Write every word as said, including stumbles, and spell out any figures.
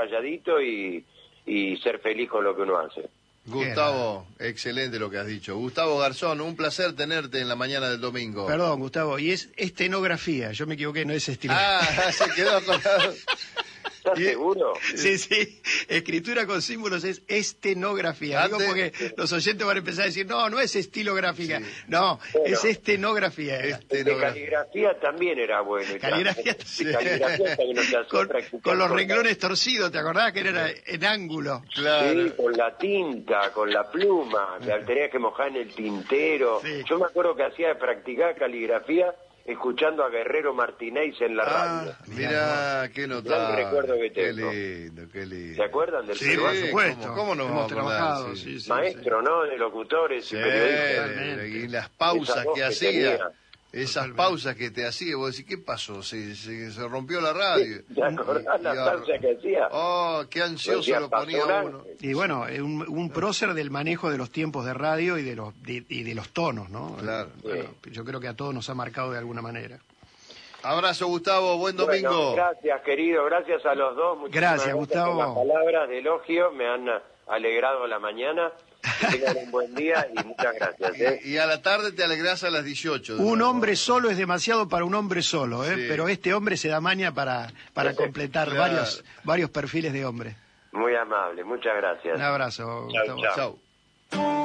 calladito y, y ser feliz con lo que uno hace. Gustavo, excelente lo que has dicho. Gustavo Garzón, un placer tenerte en la mañana del domingo. Perdón, Gustavo, y es estenografía, yo me equivoqué, no es estilografía. Ah, se quedó con la... ¿Estás seguro? Sí, sí, escritura con símbolos es estenografía. Antes... Digo porque los oyentes van a empezar a decir, no, no es estilográfica. Sí. No, bueno, es estenografía. De caligrafía también era bueno. Caligrafía, sí. Caligrafía que nos hacía con, con los con renglones la... torcidos, ¿te acordás que era en ángulo? Claro. Sí, con la tinta, con la pluma, que tenías que mojar en el tintero. Sí. Yo me acuerdo que hacía de practicar caligrafía escuchando a Guerrero Martínez en la Ah, radio. mirá, qué notable. Gran recuerdo que Qué tengo. lindo, qué lindo. ¿Se acuerdan del Sí, peruano? por supuesto. ¿Cómo, cómo nos Hemos vamos a acordar? trabajado, Sí. sí, sí, Maestro, ¿no? De locutores Sí, y periodistas. Totalmente. y las pausas Esa voz que que hacía, tenía. esas Totalmente. pausas que te hacía, vos decís, ¿qué pasó? Se, se, se rompió la radio. ¿Te acordás la Y- y- pausa que hacía? Oh, qué ansioso Decía, lo ponía "Pasó un uno. ángel". Y bueno, eh, un, un prócer del manejo de los tiempos de radio y de los de, y de los tonos, ¿no? Claro. Bueno, yo creo que a todos nos ha marcado de alguna manera. Abrazo, Gustavo, buen domingo. Bueno, gracias, querido, gracias a los dos. Muchísimas Gracias, Gustavo. Por las palabras de elogio me han alegrado la mañana. Que tengan un buen día y muchas gracias. ¿eh? Y, y a la tarde te alegrás a las dieciocho. Un nuevo. hombre solo es demasiado para un hombre solo, ¿eh? Sí. Pero este hombre se da maña para, para completar Claro. varios, varios perfiles de hombre. Muy amable, muchas gracias. Un abrazo, Chau, Gustavo. chau. Chau.